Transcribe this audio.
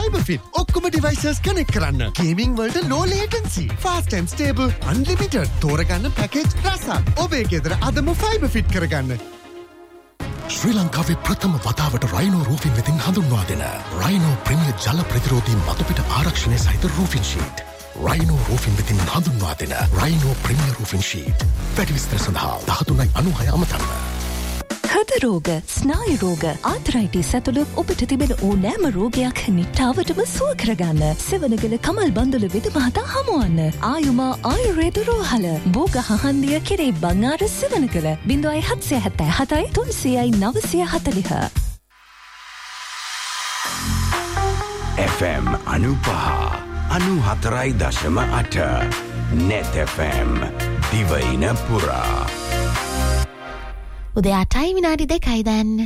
fiber fit. ඔක්කොම devices connect කරන්න. Gaming වලට low latency, fast and stable, unlimited. තෝරගන්න package රස. ඔබේ ගෙදර අදම fiber fit කරගන්න. ශ්‍රී ලංකාවේ ප්‍රථම වතාවට රයිනෝ රූෆින් වෙතින් හඳුන්වා දෙන රයිනෝ ප්‍රීමියර් ජල ප්‍රතිරෝධී මතුපිට ආරක්ෂණය සහිත රූෆින් ෂීට්. රයිනෝ රූෆින් වෙතින් හඳුන්වා දෙන රයිනෝ ප්‍රීමියර් රූෆින් ෂීට්. වැඩි විස්තර සඳහා 1396 අමතන්න. හෘද රෝග, ස්නායු රෝග, ආතරයිටිස් ඇතුළු ඔබට තිබෙන ඕනෑම රෝගයක් නිට්ටාවටම සුව කරගන්න සෙවණගල කමල් බන්දුල විද මහතා හමුවන්න. ආයුමා ආයුර්වේද රෝහල බෝග හහන්දිය කෙරේ බංආර සෙවණගල 0777 300 940. FM 95.4.8 Net FM දිවයින පුරා. උදේ 8යි විනාඩි 2යි දැන්.